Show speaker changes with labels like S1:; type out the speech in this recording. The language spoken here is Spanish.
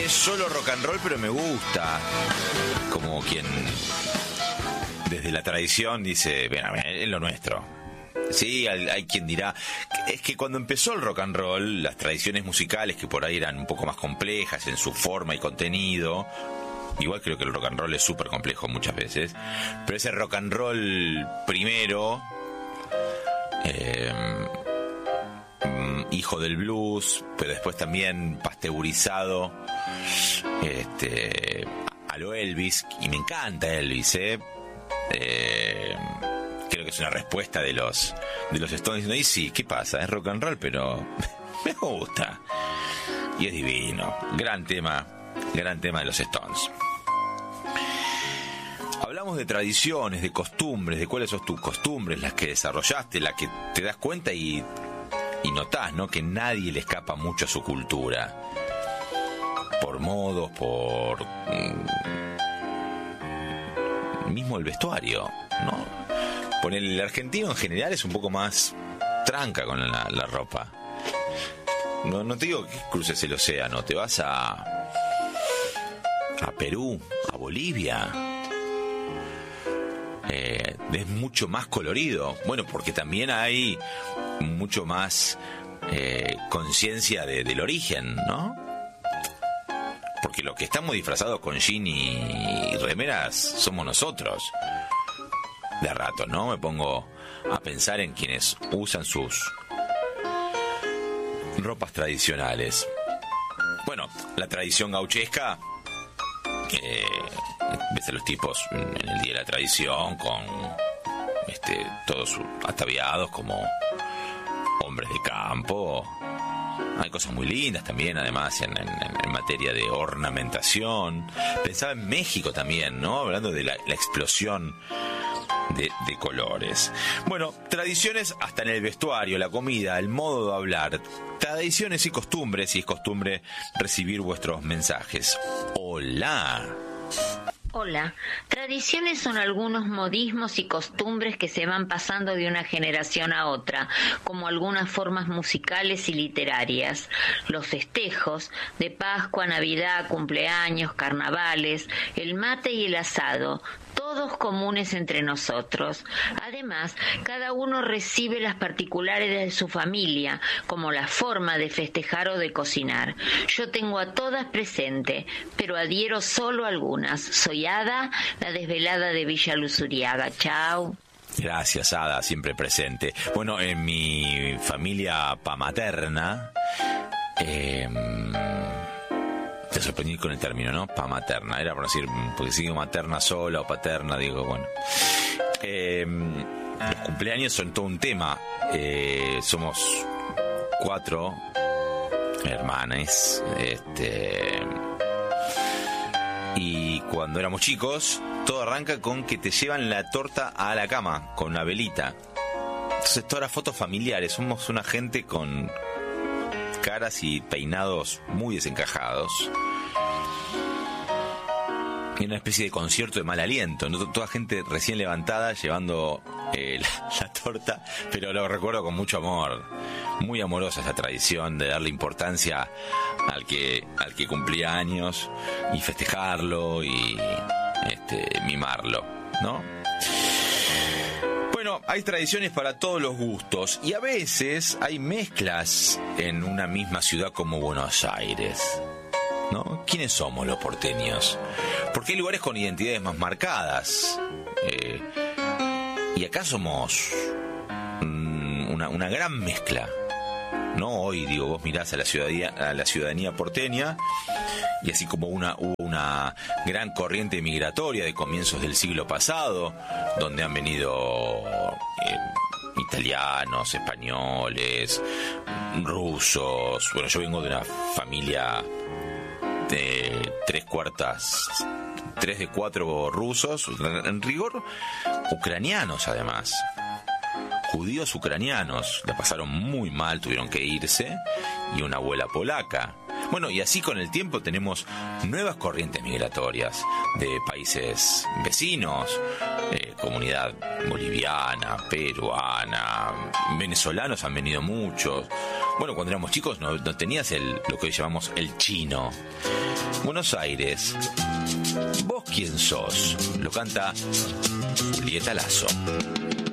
S1: es solo rock and roll, pero me gusta. Como quien desde la tradición dice, bueno, es lo nuestro. Sí, hay quien dirá, es que cuando empezó el rock and roll, las tradiciones musicales que por ahí eran un poco más complejas en su forma y contenido, igual creo que el rock and roll es súper complejo muchas veces, pero ese rock and roll primero, hijo del blues, pero después también pasteurizado, a lo Elvis, y me encanta Elvis, creo que es una respuesta de los Stones diciendo, y sí, ¿qué pasa? Es rock and roll, pero me gusta. Y es divino. Gran tema de los Stones. Hablamos de tradiciones, de costumbres, de cuáles son tus costumbres, las que desarrollaste, las que te das cuenta y notás, ¿no? Que nadie le escapa mucho a su cultura. Por modos, por mismo el vestuario, ¿no? El argentino en general es un poco más tranca con la ropa. No te digo que cruces el océano, te vas a Perú, a Bolivia, es mucho más colorido. Bueno, porque también hay mucho más conciencia del origen, ¿no? Porque los que estamos disfrazados con jean y remeras somos nosotros. De rato, ¿no? Me pongo a pensar en quienes usan sus ropas tradicionales. Bueno, la tradición gauchesca, ves a los tipos en el día de la tradición con todos ataviados como hombres de campo. Hay cosas muy lindas también, además, en materia de ornamentación. Pensaba en México también, ¿no? Hablando de la explosión de colores. Bueno, tradiciones hasta en el vestuario, la comida, el modo de hablar, tradiciones y costumbres, y es costumbre recibir vuestros mensajes. Hola.
S2: Hola, tradiciones son algunos modismos y costumbres que se van pasando de una generación a otra, como algunas formas musicales y literarias. Los festejos de Pascua, Navidad, cumpleaños, carnavales, el mate y el asado, todos comunes entre nosotros. Además, cada uno recibe las particulares de su familia, como la forma de festejar o de cocinar. Yo tengo a todas presente, pero adhiero solo a algunas. Soy Ada, la desvelada de Villa Luzuriaga. Chao.
S1: Gracias, Ada, siempre presente. Bueno, en mi familia pamaterna, te sorprendí con el término, ¿no? Pamaterna, era por decir, porque si digo materna sola o paterna, digo, bueno. Los cumpleaños son todo un tema. Somos 4 hermanas, y cuando éramos chicos, todo arranca con que te llevan la torta a la cama, con una velita. Entonces, todas las fotos familiares, somos una gente con caras y peinados muy desencajados. Y una especie de concierto de mal aliento, ¿no? Toda gente recién levantada llevando la torta, pero lo recuerdo con mucho amor. Muy amorosa esa tradición de darle importancia al que cumplía años y festejarlo y mimarlo, ¿no? Bueno, hay tradiciones para todos los gustos y a veces hay mezclas en una misma ciudad como Buenos Aires, ¿no? ¿Quiénes somos los porteños? Porque hay lugares con identidades más marcadas. Y acá somos una gran mezcla, ¿no? Hoy, digo, vos mirás a la ciudadanía porteña, y así como hubo una gran corriente migratoria de comienzos del siglo pasado, donde han venido italianos, españoles, rusos. Bueno, yo vengo de una familia de 3 de 4 rusos, en rigor ucranianos además, judíos ucranianos, la pasaron muy mal, tuvieron que irse, y una abuela polaca. Bueno, y así con el tiempo tenemos nuevas corrientes migratorias de países vecinos, comunidad boliviana, peruana, venezolanos han venido muchos. Bueno, cuando éramos chicos no tenías lo que hoy llamamos el chino. Buenos Aires, ¿vos quién sos? Lo canta Julieta Lazo.